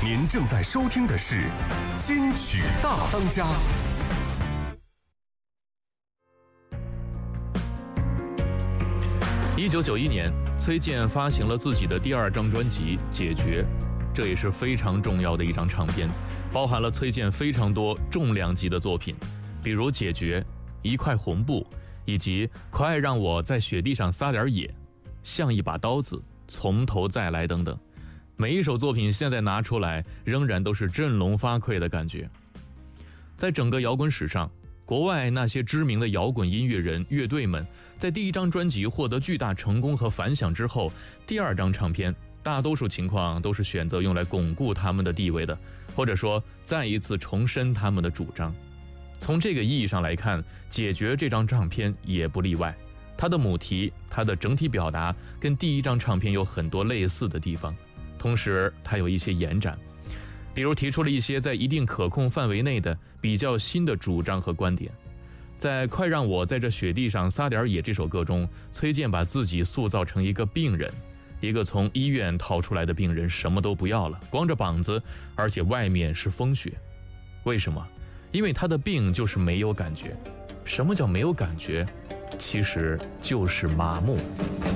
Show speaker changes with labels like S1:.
S1: 您正在收听的是金曲大当家。
S2: 1991年，崔健发行了自己的第2张专辑《解决》，这也是非常重要的一张唱片，包含了崔健非常多重量级的作品，比如《解决》、一块红布，以及快让我在雪地上撒点野、像一把刀子、从头再来等等。每一首作品现在拿出来，仍然都是振聋发聩的感觉。在整个摇滚史上，国外那些知名的摇滚音乐人、乐队们，在第1张专辑获得巨大成功和反响之后，第2张唱片大多数情况都是选择用来巩固他们的地位的，或者说再一次重申他们的主张。从这个意义上来看，《解决》这张唱片也不例外。它的母题、它的整体表达跟第1张唱片有很多类似的地方，同时它有一些延展，比如提出了一些在一定可控范围内的比较新的主张和观点。在《快让我在这雪地上撒点野》这首歌中，崔健把自己塑造成一个病人，一个从医院逃出来的病人，什么都不要了，光着膀子，而且外面是风雪。为什么？因为他的病就是没有感觉。什么叫没有感觉？其实就是麻木。